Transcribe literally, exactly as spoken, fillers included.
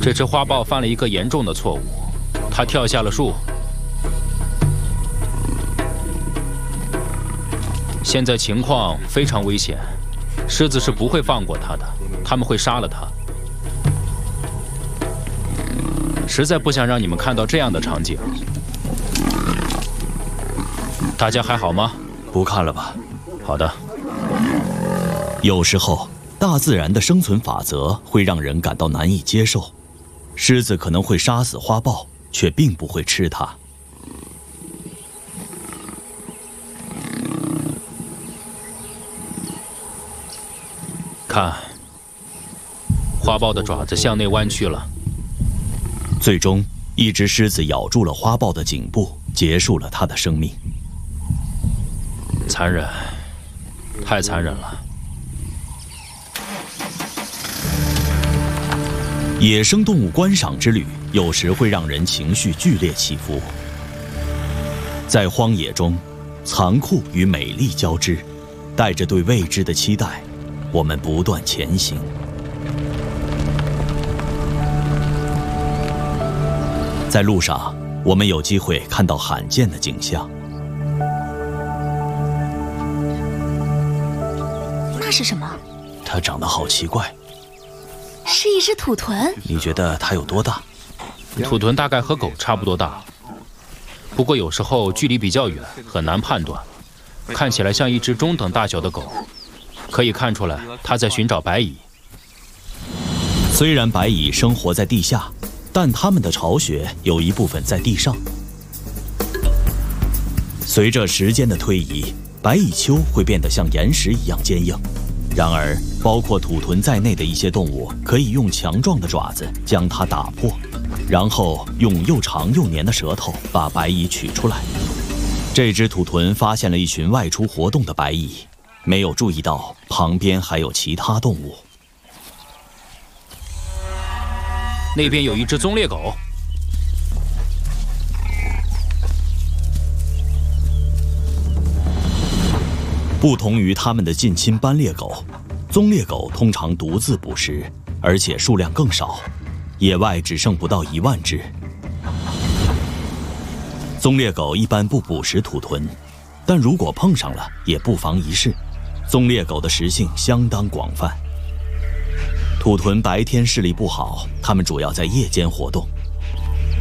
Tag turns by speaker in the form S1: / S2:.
S1: 这只花豹犯了一个严重的错误，它跳下了树。现在情况非常危险，狮子是不会放过它的，他们会杀了它。实在不想让你们看到这样的场景。大家还好吗？
S2: 不看了吧。
S1: 好的。
S2: 有时候，大自然的生存法则会让人感到难以接受。狮子可能会杀死花豹，却并不会吃它。
S1: 看，花豹的爪子向内弯曲了。
S2: 最终，一只狮子咬住了花豹的颈部，结束了它的生命。
S1: 残忍，太残忍了。
S2: 野生动物观赏之旅有时会让人情绪剧烈起伏。在荒野中，残酷与美丽交织，带着对未知的期待，我们不断前行。在路上，我们有机会看到罕见的景象。
S3: 那是什么？
S2: 它长得好奇怪。
S3: 是一只土豚。
S2: 你觉得它有多大？
S1: 土豚大概和狗差不多大，不过有时候距离比较远，很难判断。看起来像一只中等大小的狗，可以看出来它在寻找白蚁。
S2: 虽然白蚁生活在地下，但它们的巢穴有一部分在地上。随着时间的推移，白蚁丘会变得像岩石一样坚硬。然而，包括土豚在内的一些动物可以用强壮的爪子将它打破，然后用又长又黏的舌头把白蚁取出来。这只土豚发现了一群外出活动的白蚁，没有注意到旁边还有其他动物。
S1: 那边有一只棕猎狗。
S2: 不同于它们的近亲斑鬣狗，棕猎狗通常独自捕食，而且数量更少，野外只剩不到一万只。棕猎狗一般不捕食土豚，但如果碰上了，也不妨一试。棕猎狗的食性相当广泛。土豚白天视力不好，它们主要在夜间活动，